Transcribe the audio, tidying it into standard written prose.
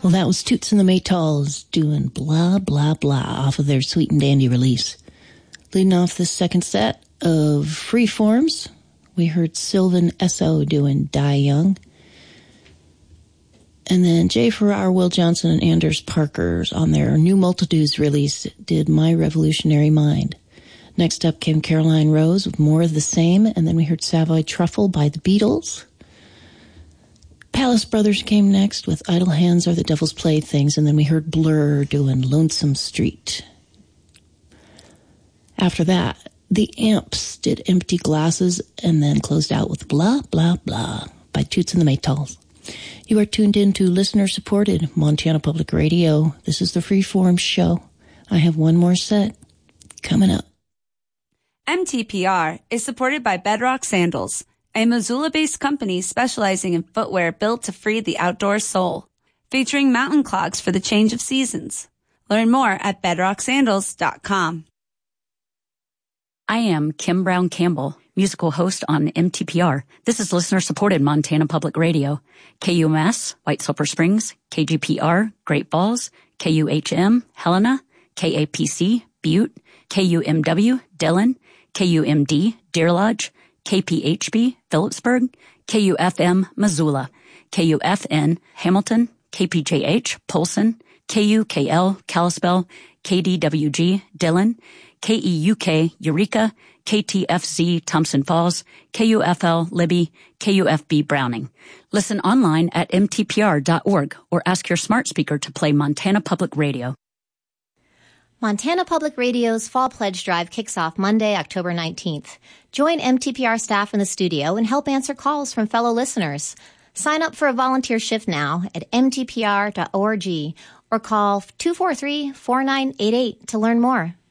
Well, that was Toots and the Maytals doing Blah, Blah, Blah off of their Sweet and Dandy release. Leading off this second set of Freeforms, we heard Sylvan S.O. doing Die Young. And then Jay Farrar, Will Johnson, and Anders Parkers on their New Multitudes release did My Revolutionary Mind. Next up came Caroline Rose with More of the Same, and then we heard Savoy Truffle by the Beatles. Palace Brothers came next with Idle Hands Are the Devil's Playthings, and then we heard Blur doing Lonesome Street. After that, the Amps did Empty Glasses, and then closed out with Blah, Blah, Blah by Toots and the Maytals. You are tuned in to listener-supported Montana Public Radio. This is the Freeform Show. I have one more set coming up. MTPR is supported by Bedrock Sandals, a Missoula-based company specializing in footwear built to free the outdoor soul, featuring mountain clogs for the change of seasons. Learn more at bedrocksandals.com. I am Kim Brown Campbell, musical host on MTPR. This is listener-supported Montana Public Radio. KUMS, White Sulphur Springs, KGPR, Great Falls, KUHM, Helena, KAPC, Butte, KUMW, Dillon, KUMD, Deer Lodge, KPHB, Phillipsburg, KUFM, Missoula, KUFN, Hamilton, KPJH, Polson, KUKL, Kalispell, KDWG, Dillon, KEUK, Eureka, KTFZ, Thompson Falls, KUFL, Libby, KUFB, Browning. Listen online at mtpr.org or ask your smart speaker to play Montana Public Radio. Montana Public Radio's Fall Pledge Drive kicks off Monday, October 19th. Join MTPR staff in the studio and help answer calls from fellow listeners. Sign up for a volunteer shift now at mtpr.org or call 243-4988 to learn more.